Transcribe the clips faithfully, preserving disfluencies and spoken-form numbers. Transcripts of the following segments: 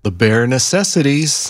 The bare necessities.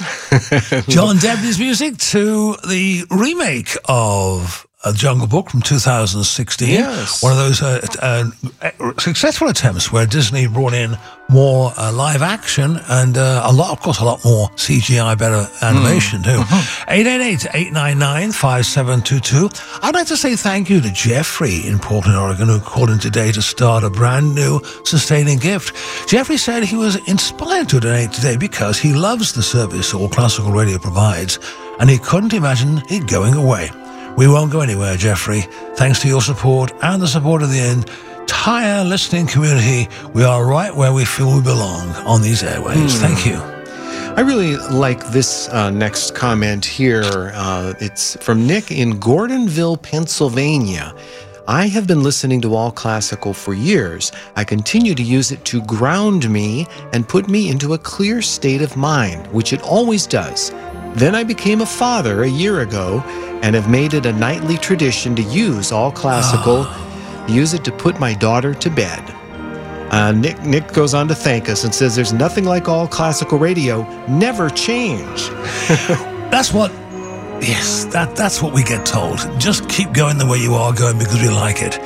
John Debney's music to the remake of uh, Jungle Book from two thousand sixteen. Yes. One of those uh, uh, successful attempts where Disney brought in more uh, live action and uh, a lot, of course, a lot more C G I, better animation too. eight eight eight, eight nine nine, five seven two two. I'd like to say thank you to Jeffrey in Portland, Oregon, who called in today to start a brand new sustaining gift. Jeffrey said he was inspired to donate today because he loves the service All Classical Radio provides, and he couldn't imagine it going away. We won't go anywhere, Jeffrey. Thanks to your support and the support of the entire listening community, we are right where we feel we belong on these airwaves. Mm. Thank you. I really like this uh, next comment here. Uh, it's from Nick in Gordonville, Pennsylvania. I have been listening to All Classical for years. I continue to use it to ground me and put me into a clear state of mind, which it always does. Then I became a father a year ago and have made it a nightly tradition to use All Classical, oh. use it to put my daughter to bed. Uh, Nick, Nick goes on to thank us and says there's nothing like All Classical Radio. Never change. That's what, yes, that, that's what we get told. Just keep going the way you are going because we like it.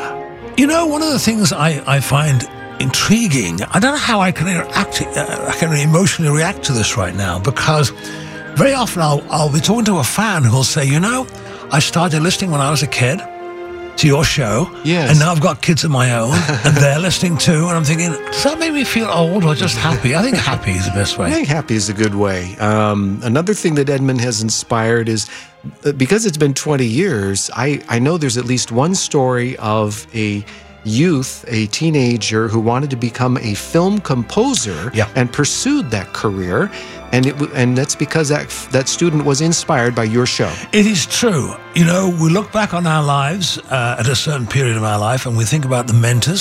You know, one of the things I, I find intriguing, I don't know how I can, react, uh, I can emotionally react to this right now, because very often I'll, I'll be talking to a fan who'll say, you know, I started listening when I was a kid to your show, yes. and now I've got kids of my own, and they're listening too, and I'm thinking, does that make me feel old or just happy? I think happy is the best way. I think happy is a good way. Um, another thing that Edmund has inspired is, because it's been twenty years, I, I know there's at least one story of a youth, a teenager who wanted to become a film composer yeah. and pursued that career. And it, and that's because that that student was inspired by your show. It is true. You know, we look back on our lives uh, at a certain period of our life and we think about the mentors